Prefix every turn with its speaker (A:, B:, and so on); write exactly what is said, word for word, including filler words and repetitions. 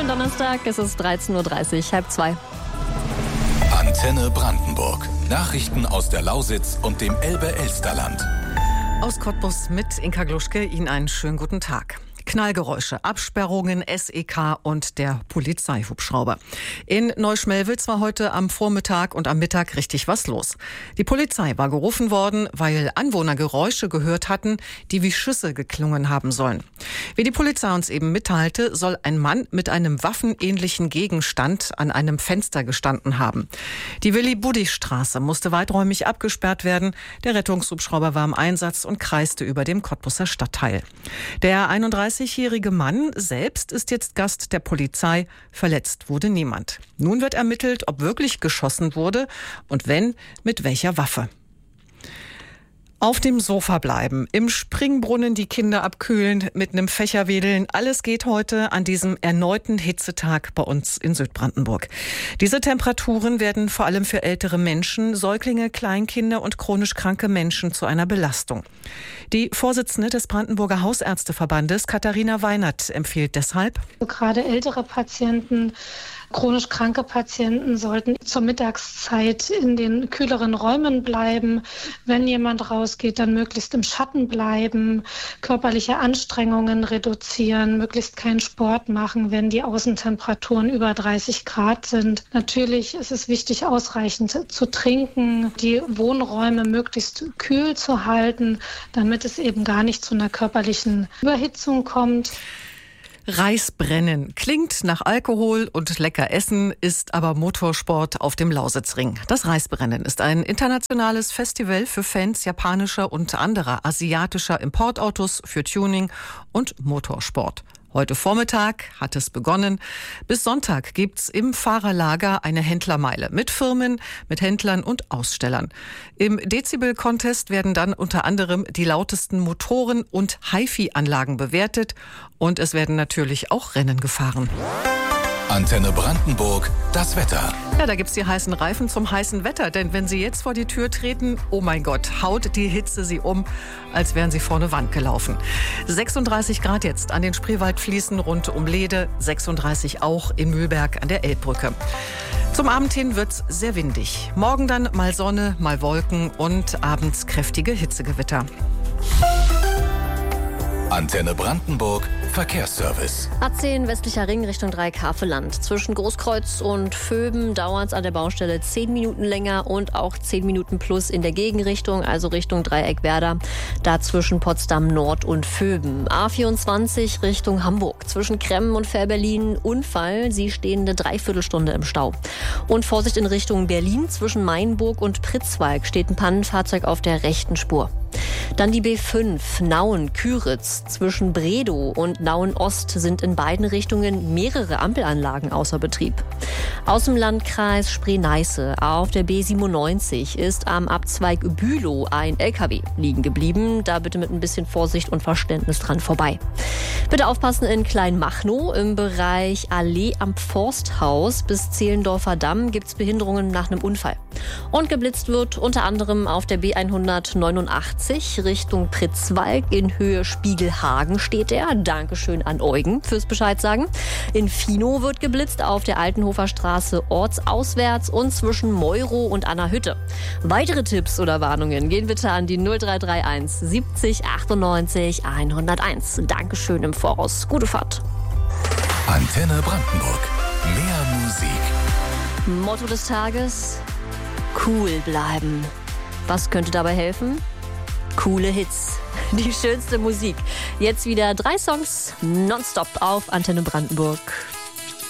A: schönen Donnerstag. Es ist dreizehn Uhr dreißig, halb zwei.
B: Antenne Brandenburg. Nachrichten aus der Lausitz und dem Elbe-Elsterland.
C: Aus Cottbus mit Inka Gluschke. Ihnen einen schönen guten Tag. Knallgeräusche, Absperrungen, S E K und der Polizeihubschrauber. In Neuschmelwitz war heute am Vormittag und am Mittag richtig was los. Die Polizei war gerufen worden, weil Anwohner Geräusche gehört hatten, die wie Schüsse geklungen haben sollen. Wie die Polizei uns eben mitteilte, soll ein Mann mit einem waffenähnlichen Gegenstand an einem Fenster gestanden haben. Die Willi-Budich-Straße musste weiträumig abgesperrt werden. Der Rettungshubschrauber war im Einsatz und kreiste über dem Cottbuser Stadtteil. Der einunddreißigjährige Mann selbst ist jetzt Gast der Polizei. Verletzt wurde niemand. Nun wird ermittelt, ob wirklich geschossen wurde und wenn, mit welcher Waffe. Auf dem Sofa bleiben, im Springbrunnen die Kinder abkühlen, mit einem Fächer wedeln. Alles geht heute an diesem erneuten Hitzetag bei uns in Südbrandenburg. Diese Temperaturen werden vor allem für ältere Menschen, Säuglinge, Kleinkinder und chronisch kranke Menschen zu einer Belastung. Die Vorsitzende des Brandenburger Hausärzteverbandes, Katharina Weinert, empfiehlt deshalb:
D: Gerade ältere Patienten, chronisch kranke Patienten sollten zur Mittagszeit in den kühleren Räumen bleiben. Wenn jemand rausgeht, dann möglichst im Schatten bleiben, körperliche Anstrengungen reduzieren, möglichst keinen Sport machen, wenn die Außentemperaturen über dreißig Grad sind. Natürlich ist es wichtig, ausreichend zu trinken, die Wohnräume möglichst kühl zu halten, damit es eben gar nicht zu einer körperlichen Überhitzung kommt.
C: Reisbrennen klingt nach Alkohol und lecker Essen, ist aber Motorsport auf dem Lausitzring. Das Reisbrennen ist ein internationales Festival für Fans japanischer und anderer asiatischer Importautos für Tuning und Motorsport. Heute Vormittag hat es begonnen. Bis Sonntag gibt's im Fahrerlager eine Händlermeile mit Firmen, mit Händlern und Ausstellern. Im Dezibel-Contest werden dann unter anderem die lautesten Motoren und Hi-Fi-Anlagen bewertet. Und es werden natürlich auch Rennen gefahren.
B: Antenne Brandenburg, das Wetter.
C: Ja, da gibt's die heißen Reifen zum heißen Wetter. Denn wenn Sie jetzt vor die Tür treten, oh mein Gott, haut die Hitze Sie um, als wären Sie vor eine Wand gelaufen. sechsunddreißig Grad jetzt an den Spreewaldfließen rund um Lehde, sechsunddreißig auch in Mühlberg an der Elbbrücke. Zum Abend hin wird's sehr windig. Morgen dann mal Sonne, mal Wolken und abends kräftige Hitzegewitter.
B: Antenne Brandenburg, Verkehrsservice.
A: A zehn westlicher Ring Richtung Dreieck-Havelland. Zwischen Großkreuz und Vöben dauert es an der Baustelle zehn Minuten länger und auch zehn Minuten plus in der Gegenrichtung, also Richtung Dreieck-Werder. Da zwischen Potsdam Nord und Vöben. A vierundzwanzig Richtung Hamburg. Zwischen Kremmen und Fährberlin Unfall. Sie stehen eine Dreiviertelstunde im Stau. Und Vorsicht in Richtung Berlin. Zwischen Mainburg und Pritzwalk steht ein Pannenfahrzeug auf der rechten Spur. Dann die B fünf, Nauen-Küritz. Zwischen Bredow und Nauen-Ost sind in beiden Richtungen mehrere Ampelanlagen außer Betrieb. Aus dem Landkreis Spree-Neiße auf der B siebenundneunzig ist am Abzweig Bülow ein L K W liegen geblieben. Da bitte mit ein bisschen Vorsicht und Verständnis dran vorbei. Bitte aufpassen in Kleinmachnow im Bereich Allee am Forsthaus bis Zehlendorfer Damm gibt es Behinderungen nach einem Unfall. Und geblitzt wird unter anderem auf der B hundertneunundachtzig Richtung Pritzwalk in Höhe Spiegelhagen steht er. Dankeschön an Eugen fürs Bescheid sagen. In Finow wird geblitzt auf der Altenhofer Straße ortsauswärts und zwischen Meuro und Anna-Hütte. Weitere Tipps oder Warnungen gehen bitte an die null drei drei eins siebzig achtundneunzig hunderteins. Dankeschön im Voraus. Gute Fahrt.
B: Antenne Brandenburg. Mehr Musik.
A: Motto des Tages: cool bleiben. Was könnte dabei helfen? Coole Hits. Die schönste Musik. Jetzt wieder drei Songs nonstop auf Antenne Brandenburg.